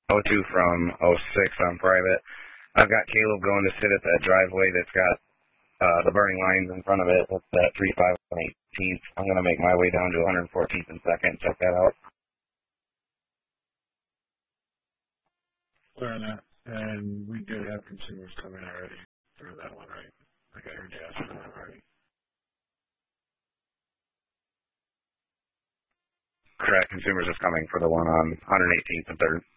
02 from '06 on private. I've got Caleb going to sit at that driveway that's got the burning lines in front of it. That's that 35 and 18th. I'm going to make my way down to 114th and 2nd and check that out. Clear on that. And we did have consumers coming already for that one, right? I got your gas for that already. Correct. Consumers is coming for the one on 118th and 3rd.